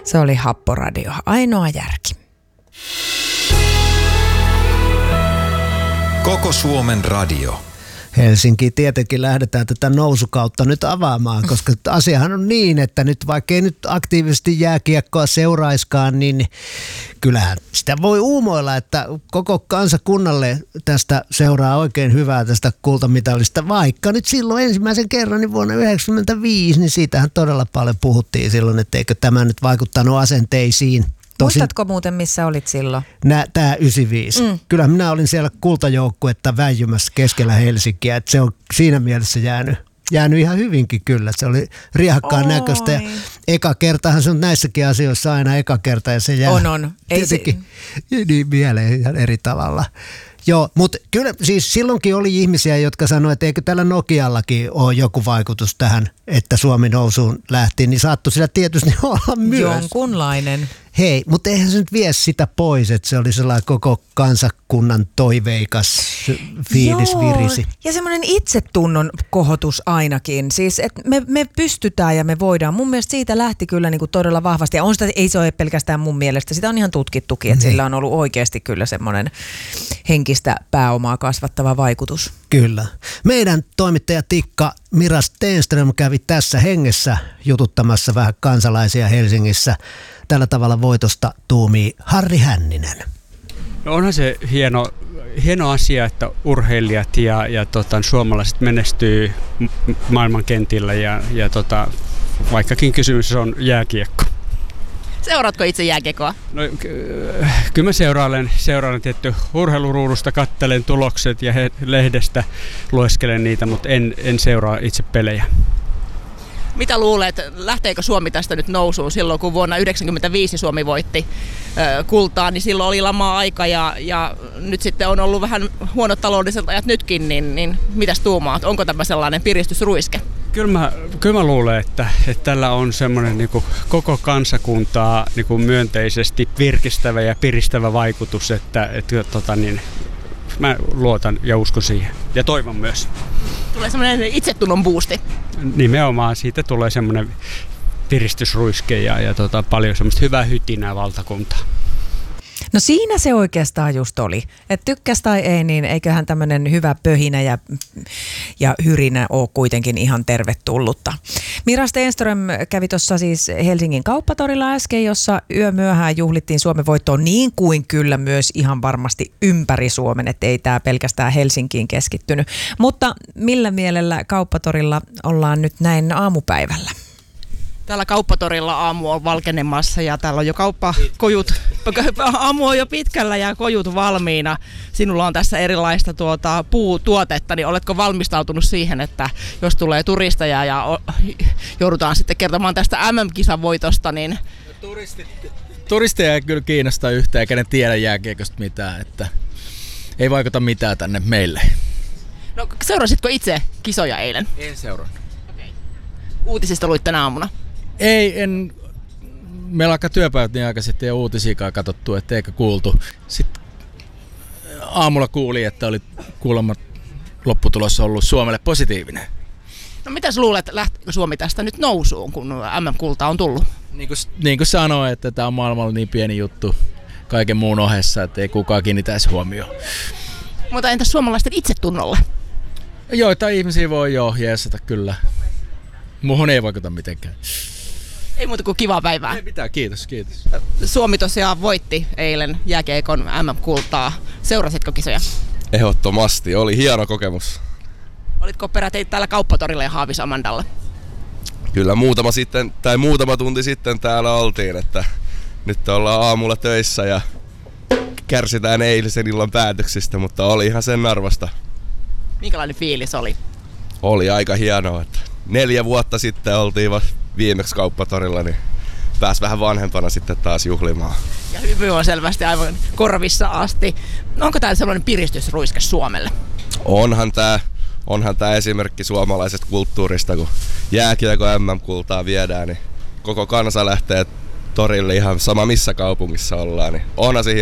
Se oli Happoradio, ainoa järki. Koko Suomen radio. Helsinkiin tietenkin lähdetään tätä nousukautta nyt avaamaan, koska asiahan on niin, että nyt vaikka ei nyt aktiivisesti jääkiekkoa seuraiskaan, niin kyllähän sitä voi uumoilla, että koko kansakunnalle tästä seuraa oikein hyvää tästä kultamitalista, vaikka nyt silloin ensimmäisen kerran niin vuonna 1995, niin siitähän todella paljon puhuttiin silloin, että eikö tämä nyt vaikuttanut asenteisiin. Muistatko muuten, missä olit silloin? Tämä 95. Kyllä minä olin siellä kultajoukkuetta väijymässä keskellä Helsinkiä, että se on siinä mielessä jäänyt ihan hyvinkin kyllä. Se oli riehakkaan näköistä ja eka kertahan se on näissäkin asioissa aina eka kerta ja se jää tietenkin niin mieleen ihan eri tavalla. Joo, mutta kyllä siis silloinkin oli ihmisiä, jotka sanoivat, että eikö tällä Nokiallakin ole joku vaikutus tähän, että Suomi nousuun lähti, niin saattoi sillä tietysti olla myös. Jonkunlainen. Hei, mutta eihän se nyt vie sitä pois, että se oli sellainen koko kansakunnan toiveikas fiilis virisi. Ja semmoinen itsetunnon kohotus ainakin. Siis, että me pystytään ja me voidaan. Mun mielestä siitä lähti kyllä niin kuin todella vahvasti. Ja ei se ole pelkästään mun mielestä. Sitä on ihan tutkittukin, että sillä on ollut oikeasti kyllä semmoinen henkistä pääomaa kasvattava vaikutus. Kyllä. Meidän toimittaja Tikka Mira Stenström kävi tässä hengessä jututtamassa vähän kansalaisia Helsingissä. Tällä tavalla voitosta tuumii Harri Hänninen. No onhan se hieno asia, että urheilijat ja suomalaiset menestyy maailmankentillä ja vaikkakin kysymys on jääkiekko. Seuraatko itse jääkiekkoa? No, kyllä mä seuraan tietty urheiluruudusta, katselen tulokset ja lehdestä lueskelen niitä, mutta en seuraa itse pelejä. Mitä luulet, lähteekö Suomi tästä nyt nousuun silloin, kun vuonna 1995 Suomi voitti kultaa, niin silloin oli lama-aika ja nyt sitten on ollut vähän huonot taloudelliset ajat nytkin, niin mitäs tuumaat? Onko tämä sellainen piristysruiske? Kyllä mä luulen, että tällä on semmoinen niin kuin koko kansakuntaa niin kuin myönteisesti virkistävä ja piristävä vaikutus, että mä luotan ja uskon siihen ja toivon myös. Tulee semmoinen itsetunnon boosti. Nimenomaan siitä tulee semmoinen piristysruiske ja paljon semmoista hyvää hytinää valtakuntaa. No siinä se oikeastaan just oli. Että tykkäs tai ei, niin eiköhän tämmöinen hyvä pöhinä ja hyrinä ole kuitenkin ihan tervetullutta. Mira Stenström kävi tuossa siis Helsingin Kauppatorilla äsken, jossa yömyöhään juhlittiin Suomen voittoa niin kuin kyllä myös ihan varmasti ympäri Suomen, että ei tämä pelkästään Helsinkiin keskittynyt. Mutta millä mielellä Kauppatorilla ollaan nyt näin aamupäivällä? Täällä Kauppatorilla aamu on valkenemassa ja täällä on jo aamu on jo pitkällä ja kojut valmiina. Sinulla on tässä erilaista puutuotetta, niin oletko valmistautunut siihen, että jos tulee turisteja ja joudutaan sitten kertomaan tästä MM-kisan voitosta, niin... Turisteja ei kyllä kiinnosta yhtään, eikä ne tiedä jääkiekosta mitään, että ei vaikuta mitään tänne meille. No seurasitko itse kisoja eilen? En seurannut. Okay. Uutisista luit tänä aamuna? En. Meillä alkaa työpäivät niin aikaisin, ettei ole uutisiakaan katsottu, eikä kuultu. Sitten aamulla kuuli, että oli kuulemma lopputulos ollut Suomelle positiivinen. No mitäs luulet, lähteekö Suomi tästä nyt nousuun, kun MM-kulta on tullut? Niin kuin sanoin, että tämä on maailmalla niin pieni juttu kaiken muun ohessa, että ei kukaan kiinnittäisi huomioon. Mutta entäs suomalaisten itsetunnolle? Joitain ihmisiä voi jeesata kyllä. Muuhun ei vaikuta mitenkään. Ei muuta kuin kivaa päivää. Ei mitään, kiitos. Suomi tosiaan voitti eilen jääkiekon MM-kultaa. Seurasitko kisoja? Ehdottomasti, oli hieno kokemus. Olitko peräti täällä Kauppatorilla ja Haavis-Amandalla? Kyllä muutama tunti sitten täällä oltiin, että nyt ollaan aamulla töissä ja kärsitään eilisen illan päätöksistä, mutta oli ihan sen arvosta. Minkälainen fiilis oli? Oli aika hienoa, että 4 vuotta sitten oltiin viimeksi Kauppatorilla, niin pääsi vähän vanhempana sitten taas juhlimaan. Ja hymy on selvästi aivan korvissa asti. Onko tämä sellainen piristysruiske Suomelle? Onhan tämä esimerkki suomalaisesta kulttuurista, kun jääkiekko MM-kultaa viedään, niin koko kansa lähtee torille ihan sama missä kaupungissa ollaan. Niin onhan se